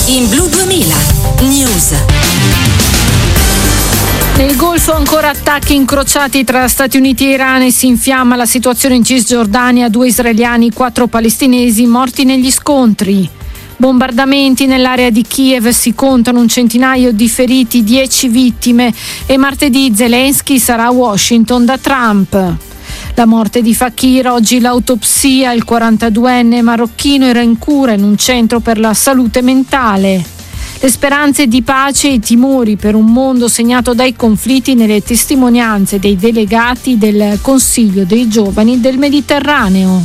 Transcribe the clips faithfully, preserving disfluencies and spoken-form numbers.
In Blu duemila News. Nel Golfo ancora attacchi incrociati tra Stati Uniti e Iran e si infiamma la situazione in Cisgiordania, due israeliani, quattro palestinesi morti negli scontri. Bombardamenti nell'area di Kiev, si contano un centinaio di feriti, dieci vittime e martedì Zelensky sarà a Washington da Trump. La morte di Fakir, oggi l'autopsia, il quarantaduenne marocchino era in cura in un centro per la salute mentale. Le speranze di pace e i timori per un mondo segnato dai conflitti nelle testimonianze dei delegati del Consiglio dei Giovani del Mediterraneo.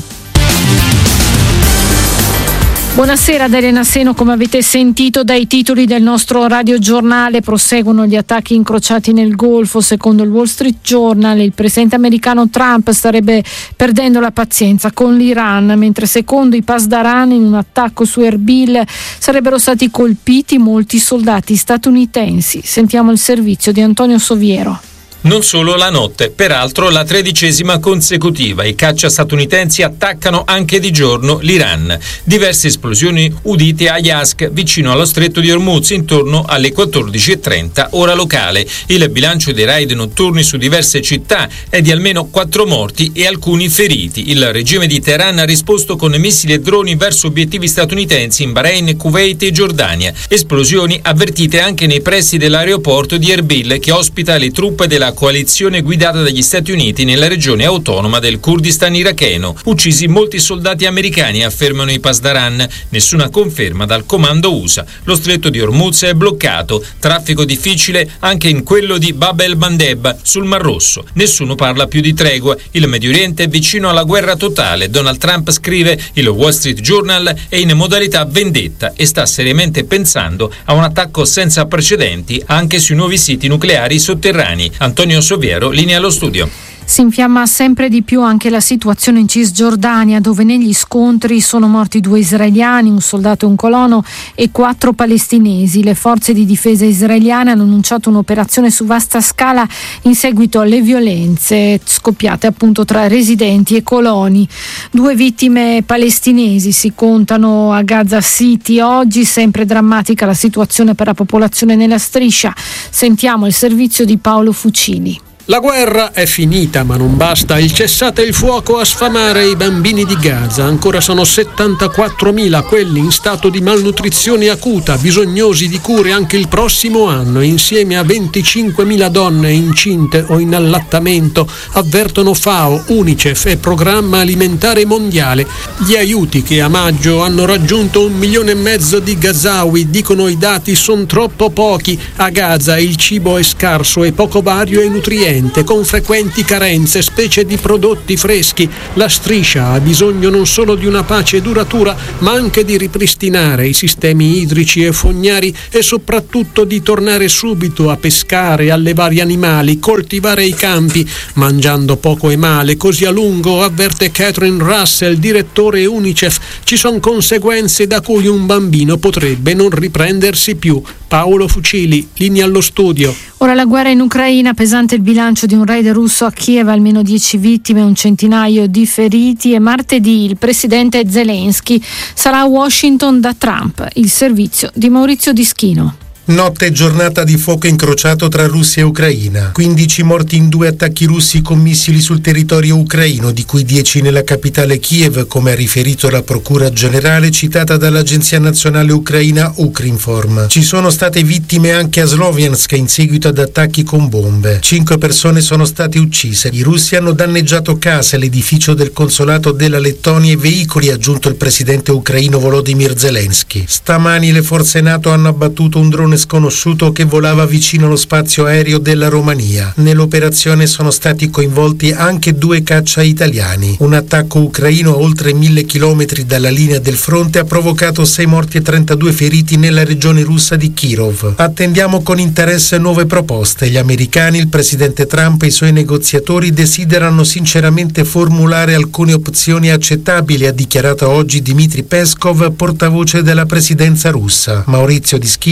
Buonasera da Elena Seno, come avete sentito dai titoli del nostro radiogiornale, proseguono gli attacchi incrociati nel Golfo. Secondo il Wall Street Journal il presidente americano Trump starebbe perdendo la pazienza con l'Iran, mentre secondo i Pasdaran in un attacco su Erbil sarebbero stati colpiti molti soldati statunitensi. Sentiamo il servizio di Antonio Soviero. Non solo la notte, peraltro la tredicesima consecutiva. I caccia statunitensi attaccano anche di giorno l'Iran. Diverse esplosioni udite a Yazd, vicino allo stretto di Hormuz, intorno alle quattordici e trenta ora locale. Il bilancio dei raid notturni su diverse città è di almeno quattro morti e alcuni feriti. Il regime di Teheran ha risposto con missili e droni verso obiettivi statunitensi in Bahrain, Kuwait e Giordania. Esplosioni avvertite anche nei pressi dell'aeroporto di Erbil, che ospita le truppe della coalizione guidata dagli Stati Uniti nella regione autonoma del Kurdistan iracheno. Uccisi molti soldati americani, affermano i Pasdaran. Nessuna conferma dal comando U S A. Lo stretto di Hormuz è bloccato. Traffico difficile anche in quello di Bab el-Mandeb sul Mar Rosso. Nessuno parla più di tregua. Il Medio Oriente è vicino alla guerra totale. Donald Trump, scrive il Wall Street Journal, è in modalità vendetta e sta seriamente pensando a un attacco senza precedenti anche sui nuovi siti nucleari sotterranei. Antonio Soviero, linea allo studio. Si infiamma sempre di più anche la situazione in Cisgiordania, dove negli scontri sono morti due israeliani, un soldato e un colono, e quattro palestinesi. Le forze di difesa israeliane hanno annunciato un'operazione su vasta scala in seguito alle violenze scoppiate appunto tra residenti e coloni. Due vittime palestinesi si contano a Gaza City oggi, sempre drammatica la situazione per la popolazione nella striscia. Sentiamo il servizio di Paolo Fucili. La guerra è finita, ma non basta il cessate il fuoco a sfamare i bambini di Gaza. Ancora sono settantaquattromila quelli in stato di malnutrizione acuta, bisognosi di cure anche il prossimo anno, insieme a venticinquemila donne incinte o in allattamento, avvertono FAO, UNICEF e Programma Alimentare Mondiale. Gli aiuti, che a maggio hanno raggiunto un milione e mezzo di gazawi, dicono i dati, sono troppo pochi. A Gaza il cibo è scarso e poco vario e nutriente, con frequenti carenze, specie di prodotti freschi. La striscia ha bisogno non solo di una pace duratura, ma anche di ripristinare i sistemi idrici e fognari e soprattutto di tornare subito a pescare, allevare animali, coltivare i campi, mangiando poco e male, così a lungo, avverte Catherine Russell, direttore UNICEF, ci sono conseguenze da cui un bambino potrebbe non riprendersi più. Paolo Fucili, linea allo studio. Ora la guerra in Ucraina, pesante il bilancio di un raid russo a Kiev, almeno dieci vittime, un centinaio di feriti, e martedì il presidente Zelensky sarà a Washington da Trump. Il servizio di Maurizio Dischino. Notte e giornata di fuoco incrociato tra Russia e Ucraina. quindici morti in due attacchi russi con missili sul territorio ucraino, di cui dieci nella capitale Kiev, come ha riferito la Procura Generale citata dall'Agenzia Nazionale Ucraina Ukrinform. Ci sono state vittime anche a Sloviansk in seguito ad attacchi con bombe. Cinque persone sono state uccise. I russi hanno danneggiato case, l'edificio del consolato della Lettonia e veicoli, ha aggiunto il presidente ucraino Volodymyr Zelensky. Stamani le forze NATO hanno abbattuto un drone sconosciuto che volava vicino allo spazio aereo della Romania. Nell'operazione sono stati coinvolti anche due caccia italiani. Un attacco ucraino a oltre mille chilometri dalla linea del fronte ha provocato sei morti e trentadue feriti nella regione russa di Kirov. Attendiamo con interesse nuove proposte. Gli americani, il presidente Trump e i suoi negoziatori desiderano sinceramente formulare alcune opzioni accettabili, ha dichiarato oggi Dmitry Peskov, portavoce della presidenza russa. Maurizio Dischino, linea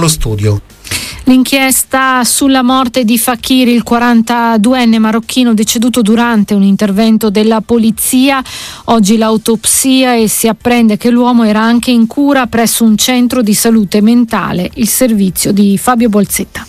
allo studio. L'inchiesta sulla morte di Fakiri, il quarantaduenne marocchino deceduto durante un intervento della polizia. Oggi l'autopsia e si apprende che l'uomo era anche in cura presso un centro di salute mentale. Il servizio di Fabio Bolzetta.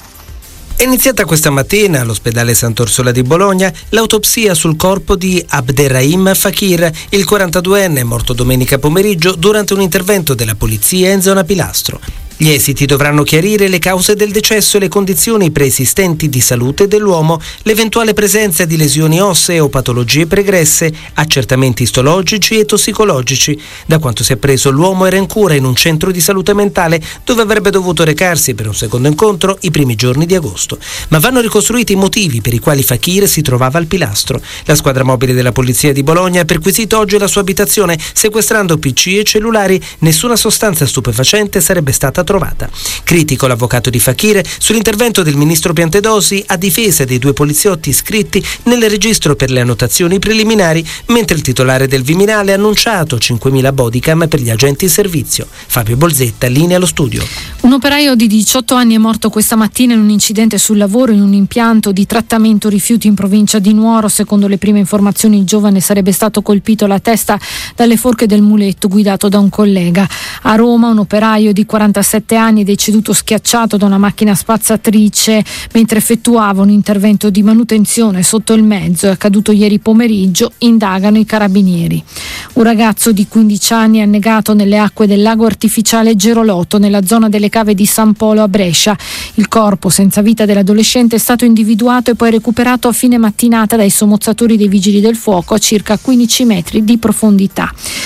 È iniziata questa mattina all'ospedale Sant'Orsola di Bologna l'autopsia sul corpo di Abderrahim Fakir, il quarantaduenne morto domenica pomeriggio durante un intervento della polizia in zona Pilastro. Gli esiti dovranno chiarire le cause del decesso e le condizioni preesistenti di salute dell'uomo, l'eventuale presenza di lesioni ossee o patologie pregresse, accertamenti istologici e tossicologici. Da quanto si è appreso, l'uomo era in cura in un centro di salute mentale dove avrebbe dovuto recarsi per un secondo incontro i primi giorni di agosto. Ma vanno ricostruiti i motivi per i quali Fakir si trovava al Pilastro. La squadra mobile della polizia di Bologna ha perquisito oggi la sua abitazione, sequestrando P C e cellulari. Nessuna sostanza stupefacente sarebbe stata trovata. Critico l'avvocato di Fakir sull'intervento del ministro Piantedosi a difesa dei due poliziotti iscritti nel registro per le annotazioni preliminari, mentre il titolare del Viminale ha annunciato cinquemila bodycam per gli agenti in servizio. Fabio Bolzetta, linea allo studio. Un operaio di diciotto anni è morto questa mattina in un incidente sul lavoro in un impianto di trattamento rifiuti in provincia di Nuoro. Secondo le prime informazioni il giovane sarebbe stato colpito alla testa dalle forche del muletto guidato da un collega. A Roma un operaio di quarantasette anni deceduto schiacciato da una macchina spazzatrice mentre effettuava un intervento di manutenzione sotto il mezzo. È accaduto ieri pomeriggio, indagano i carabinieri. Un ragazzo di quindici anni è annegato nelle acque del lago artificiale Gerolotto nella zona delle cave di San Polo a Brescia. Il corpo senza vita dell'adolescente è stato individuato e poi recuperato a fine mattinata dai sommozzatori dei vigili del fuoco a circa quindici metri di profondità.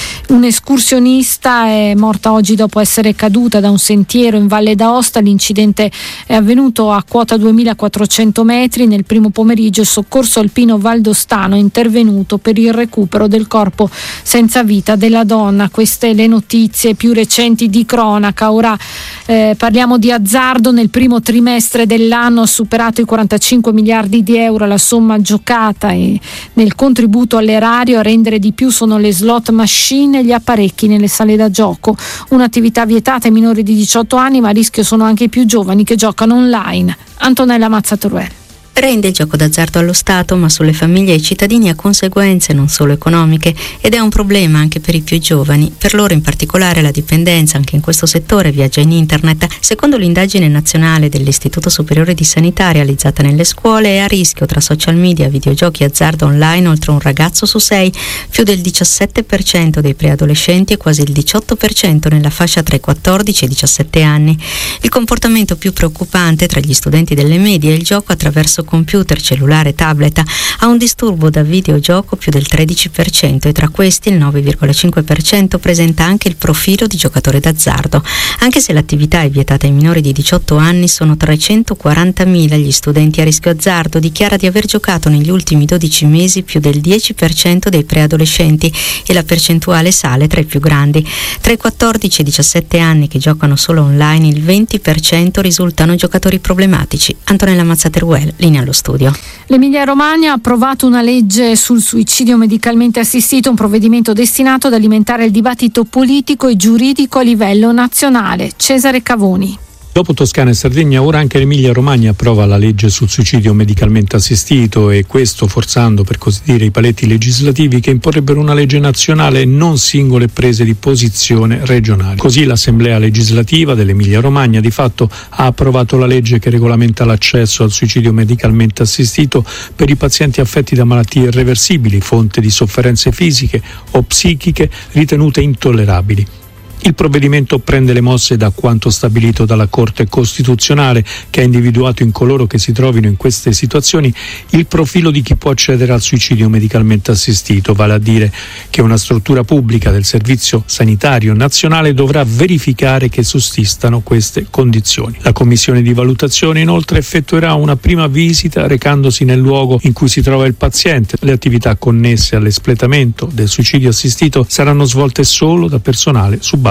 Un'escursionista è morta oggi dopo essere caduta da un sentiero in Valle d'Aosta. L'incidente è avvenuto a quota duemilaquattrocento metri. Nel primo pomeriggio il soccorso alpino valdostano è intervenuto per il recupero del corpo senza vita della donna. Queste le notizie più recenti di cronaca. Ora eh, parliamo di azzardo. Nel primo trimestre dell'anno ha superato i quarantacinque miliardi di euro la somma giocata, e nel contributo all'erario a rendere di più sono le slot machine e gli apparecchi nelle sale da gioco. Un'attività vietata ai minori di diciotto anni, ma a rischio sono anche i più giovani che giocano online. Antonella Mazzatorrell. Rende il gioco d'azzardo allo Stato, ma sulle famiglie e i cittadini ha conseguenze non solo economiche ed è un problema anche per i più giovani. Per loro in particolare la dipendenza anche in questo settore viaggia in internet. Secondo l'indagine nazionale dell'Istituto Superiore di Sanità realizzata nelle scuole, è a rischio tra social media, videogiochi e azzardo online oltre un ragazzo su sei, più del diciassette per cento dei preadolescenti e quasi il diciotto per cento nella fascia tra i quattordici e i diciassette anni. Il comportamento più preoccupante tra gli studenti delle medie è il gioco attraverso computer, cellulare, tablet. Ha un disturbo da videogioco più del tredici per cento e tra questi il nove virgola cinque per cento presenta anche il profilo di giocatore d'azzardo. Anche se l'attività è vietata ai minori di diciotto anni, sono trecentoquarantamila gli studenti a rischio azzardo. Dichiara di aver giocato negli ultimi dodici mesi più del dieci per cento dei preadolescenti e la percentuale sale tra i più grandi. Tra i quattordici e i diciassette anni che giocano solo online, il venti per cento risultano giocatori problematici. Antonella Mazzateruel, linea allo studio. L'Emilia Romagna ha approvato una legge sul suicidio medicalmente assistito, un provvedimento destinato ad alimentare il dibattito politico e giuridico a livello nazionale. Cesare Cavoni. Dopo Toscana e Sardegna, ora anche l'Emilia Romagna approva la legge sul suicidio medicalmente assistito, e questo forzando, per così dire, i paletti legislativi che imporrebbero una legge nazionale e non singole prese di posizione regionali. Così l'Assemblea legislativa dell'Emilia Romagna di fatto ha approvato la legge che regolamenta l'accesso al suicidio medicalmente assistito per i pazienti affetti da malattie irreversibili, fonte di sofferenze fisiche o psichiche ritenute intollerabili. Il provvedimento prende le mosse da quanto stabilito dalla Corte Costituzionale, che ha individuato in coloro che si trovino in queste situazioni il profilo di chi può accedere al suicidio medicalmente assistito, vale a dire che una struttura pubblica del Servizio Sanitario Nazionale dovrà verificare che sussistano queste condizioni. La Commissione di valutazione inoltre effettuerà una prima visita recandosi nel luogo in cui si trova il paziente. Le attività connesse all'espletamento del suicidio assistito saranno svolte solo da personale su base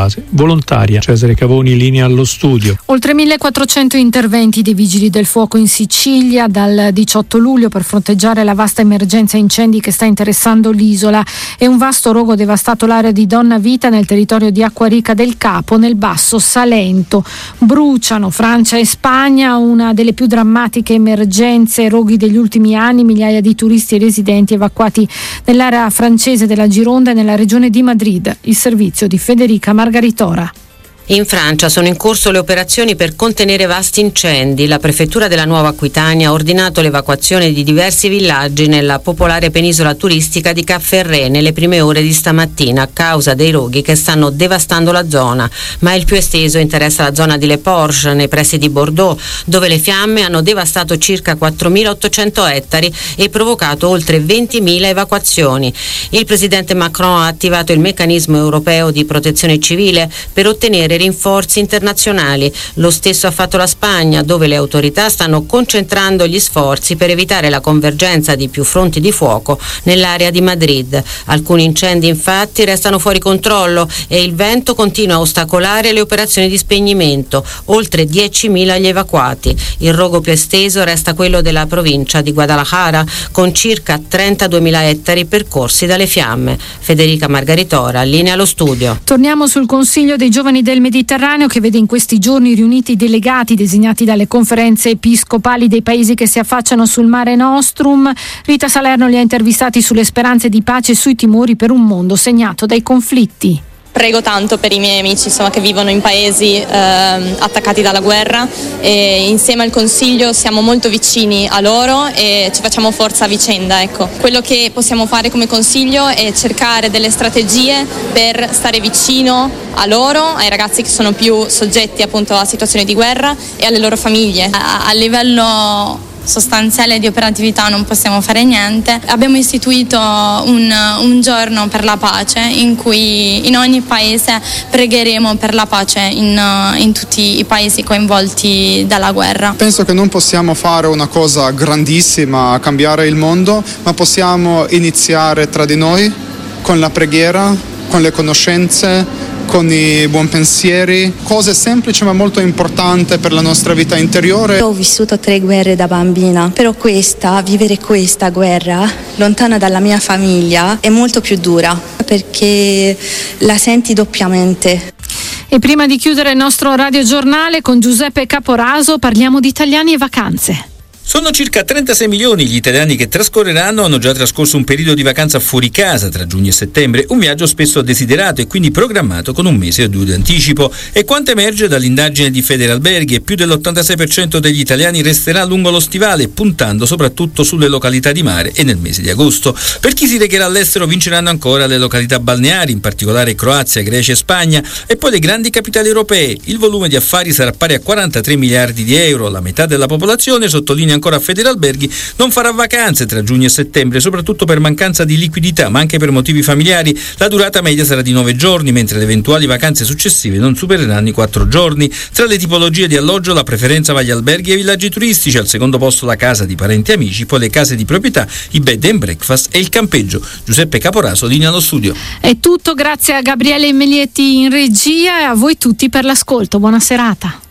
base volontaria. Cesare Cavoni, linea allo studio. Oltre millequattrocento interventi dei vigili del fuoco in Sicilia dal diciotto luglio per fronteggiare la vasta emergenza incendi che sta interessando l'isola, e un vasto rogo devastato l'area di Donnavita nel territorio di Acquarica del Capo nel Basso Salento. Bruciano Francia e Spagna, una delle più drammatiche emergenze e roghi degli ultimi anni, migliaia di turisti e residenti evacuati nell'area francese della Gironda e nella regione di Madrid. Il servizio di Federica Margaritora. In Francia sono in corso le operazioni per contenere vasti incendi. La prefettura della Nuova Aquitania ha ordinato l'evacuazione di diversi villaggi nella popolare penisola turistica di Cap Ferret nelle prime ore di stamattina a causa dei roghi che stanno devastando la zona, ma il più esteso interessa la zona di Le Porche nei pressi di Bordeaux, dove le fiamme hanno devastato circa quattromilaottocento ettari e provocato oltre ventimila evacuazioni. Il presidente Macron ha attivato il meccanismo europeo di protezione civile per ottenere rinforzi internazionali. Lo stesso ha fatto la Spagna, dove le autorità stanno concentrando gli sforzi per evitare la convergenza di più fronti di fuoco nell'area di Madrid. Alcuni incendi infatti restano fuori controllo e il vento continua a ostacolare le operazioni di spegnimento. Oltre diecimila gli evacuati. Il rogo più esteso resta quello della provincia di Guadalajara, con circa trentaduemila ettari percorsi dalle fiamme. Federica Margaritora, linea allo studio. Torniamo sul Consiglio dei Giovani del Mediterraneo, che vede in questi giorni riuniti i delegati designati dalle conferenze episcopali dei paesi che si affacciano sul Mare Nostrum. Rita Salerno li ha intervistati sulle speranze di pace e sui timori per un mondo segnato dai conflitti. Prego tanto per i miei amici, insomma, che vivono in paesi eh, attaccati dalla guerra, e insieme al Consiglio siamo molto vicini a loro e ci facciamo forza a vicenda. Ecco. Quello che possiamo fare come Consiglio è cercare delle strategie per stare vicino a loro, ai ragazzi che sono più soggetti appunto a situazioni di guerra e alle loro famiglie. A, a livello sostanziale di operatività non possiamo fare niente. Abbiamo istituito un, un giorno per la pace in cui in ogni paese pregheremo per la pace in, in tutti i paesi coinvolti dalla guerra. Penso che non possiamo fare una cosa grandissima, cambiare il mondo, ma possiamo iniziare tra di noi con la preghiera, con le conoscenze, con i buoni pensieri, cose semplici ma molto importanti per la nostra vita interiore. Ho vissuto tre guerre da bambina, però questa, vivere questa guerra lontana dalla mia famiglia è molto più dura, perché la senti doppiamente. E prima di chiudere il nostro radiogiornale con Giuseppe Caporaso parliamo di italiani e vacanze. Sono circa trentasei milioni gli italiani che trascorreranno o hanno già trascorso un periodo di vacanza fuori casa tra giugno e settembre, un viaggio spesso desiderato e quindi programmato con un mese o due di anticipo. E quanto emerge dall'indagine di Federalberghi, più dell'ottantasei per cento degli italiani resterà lungo lo stivale, puntando soprattutto sulle località di mare e nel mese di agosto. Per chi si recherà all'estero vinceranno ancora le località balneari, in particolare Croazia, Grecia e Spagna, e poi le grandi capitali europee. Il volume di affari sarà pari a quarantatré miliardi di euro, la metà della popolazione, sottolinea ancora a Federalberghi, non farà vacanze tra giugno e settembre, soprattutto per mancanza di liquidità, ma anche per motivi familiari. La durata media sarà di nove giorni, mentre le eventuali vacanze successive non supereranno i quattro giorni. Tra le tipologie di alloggio la preferenza va agli alberghi e ai villaggi turistici, al secondo posto la casa di parenti e amici, poi le case di proprietà, i bed and breakfast e il campeggio. Giuseppe Caporaso, linea allo studio. È tutto, grazie a Gabriele Melietti in regia e a voi tutti per l'ascolto. Buona serata.